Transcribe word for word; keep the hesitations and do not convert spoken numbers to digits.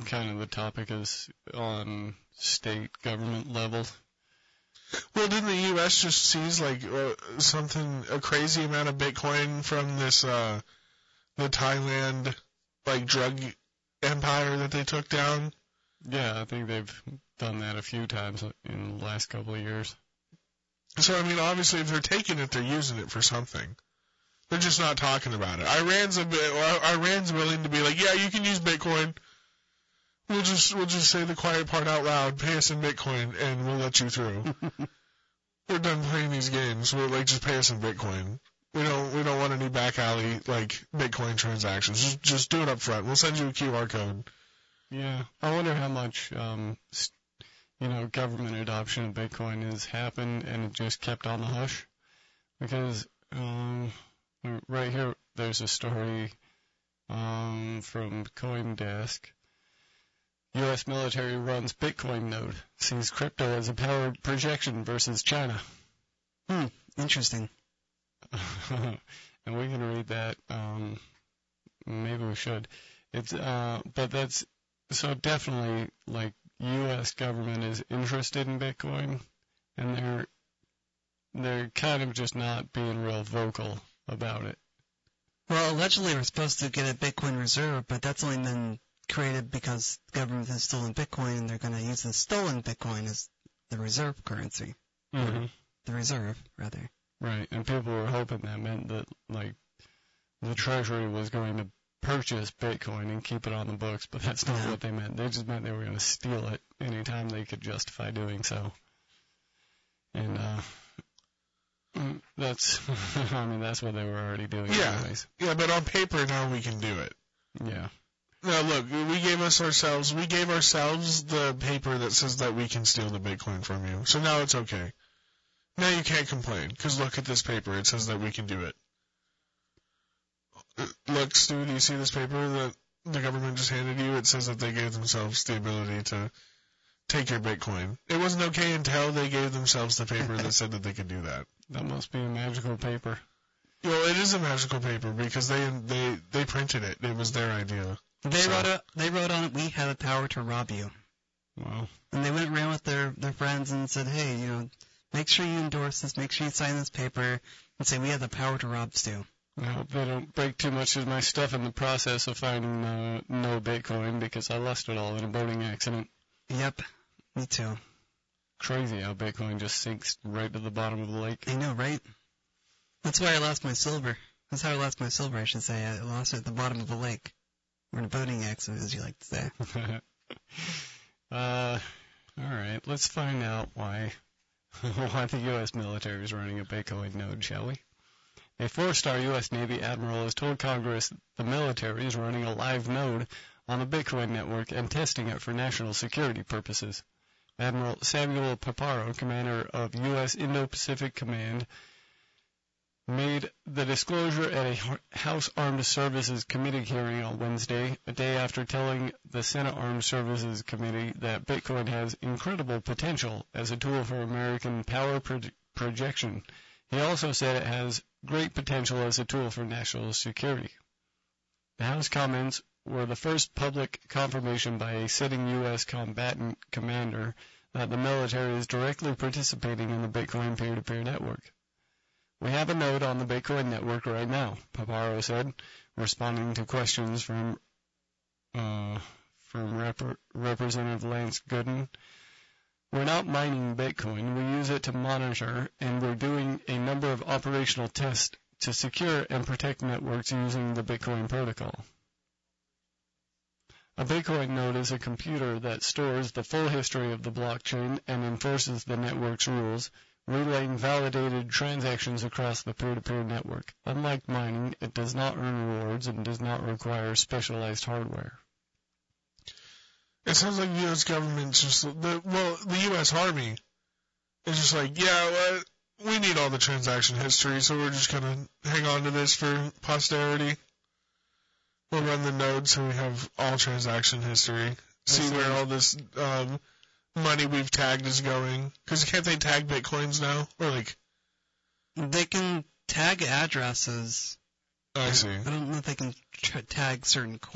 kind of the topic is on state government level. Well, didn't the U S just seize like uh, something, a crazy amount of Bitcoin from this, uh, the Thailand, like, drug empire that they took down? Yeah, I think they've done that a few times in the last couple of years. So, I mean, obviously, if they're taking it, they're using it for something. They're just not talking about it. Iran's a bit, Iran's willing to be like, yeah, you can use Bitcoin. We'll just we'll just say the quiet part out loud, pay us in Bitcoin, and we'll let you through. We're done playing these games. We're like, just pay us in Bitcoin. We don't we don't want any back alley like Bitcoin transactions. Just just do it up front. We'll send you a Q R code. Yeah, I wonder how much um you know government adoption of Bitcoin has happened and it just kept on the hush, because um right here there's a story um from CoinDesk. U S military runs Bitcoin node, sees crypto as a power projection versus China. Hmm, interesting. And we can read that. Um, maybe we should. It's uh, but that's so definitely like U S government is interested in Bitcoin, and they're they're kind of just not being real vocal about it. Well, allegedly we're supposed to get a Bitcoin reserve, but that's only been created because the government has stolen Bitcoin, and they're going to use the stolen Bitcoin as the reserve currency. Mm-hmm. The reserve, rather. Right, and people were hoping that meant that, like, the Treasury was going to purchase Bitcoin and keep it on the books, but that's not Yeah. what they meant. They just meant they were going to steal it anytime they could justify doing so. And, uh, that's, I mean, that's what they were already doing Yeah. anyways. Yeah, but on paper now we can do it. Yeah. Now look, we gave us ourselves, we gave ourselves the paper that says that we can steal the Bitcoin from you. So now it's okay. Now you can't complain, because look at this paper. It says that we can do it. Look, Stu, do you see this paper that the government just handed you? It says that they gave themselves the ability to take your Bitcoin. It wasn't okay until they gave themselves the paper that said that they could do that. That must be a magical paper. Well, it is a magical paper because they they they printed it. It was their idea. They So- wrote it. They wrote on it, "We have the power to rob you." Wow. And they went around with their, their friends and said, "Hey, you know, make sure you endorse this, make sure you sign this paper, and say we have the power to rob Stu." I hope they don't break too much of my stuff in the process of finding uh, no Bitcoin, because I lost it all in a boating accident. Yep, me too. Crazy how Bitcoin just sinks right to the bottom of the lake. I know, right? That's why I lost my silver. That's how I lost my silver, I should say. I lost it at the bottom of the lake. Or in a boating accident, as you like to say. uh, all right, let's find out why why the U S military is running a Bitcoin node, shall we? A four-star U S Navy admiral has told Congress the military is running a live node on the Bitcoin network and testing it for national security purposes. Admiral Samuel Paparo, commander of U S Indo-Pacific Command, made the disclosure at a House Armed Services Committee hearing on Wednesday, a day after telling the Senate Armed Services Committee that Bitcoin has incredible potential as a tool for American power pro- projection. He also said it has great potential as a tool for national security. The House comments were the first public confirmation by a sitting U S combatant commander that the military is directly participating in the Bitcoin peer-to-peer network. "We have a node on the Bitcoin network right now," Paparo said, responding to questions from uh, from Rep- Representative Lance Gooden. "We're not mining Bitcoin. We use it to monitor, and we're doing a number of operational tests to secure and protect networks using the Bitcoin protocol." A Bitcoin node is a computer that stores the full history of the blockchain and enforces the network's rules, relaying validated transactions across the peer-to-peer network. Unlike mining, it does not earn rewards and does not require specialized hardware. It sounds like the U S government's just, the, well, the U S Army is just like, yeah, well, we need all the transaction history, so we're just going to hang on to this for posterity. We'll run the node so we have all transaction history. See where all this um, money we've tagged is going. Because can't they tag Bitcoins now? Or like... They can tag addresses. I see. I don't know if they can tra- tag certain